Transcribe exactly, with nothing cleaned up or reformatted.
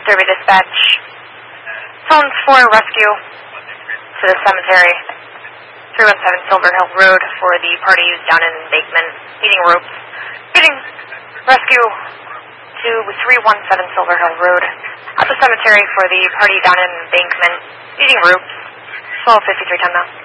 Derby Dispatch. Phones for rescue to the cemetery. three one seven Silver Hill Road for the parties down in Embankment, needing ropes. Getting rescue to three one seven Silver Hill Road at the cemetery for the party down in Embankment, needing ropes. twelve fifty-three ten now.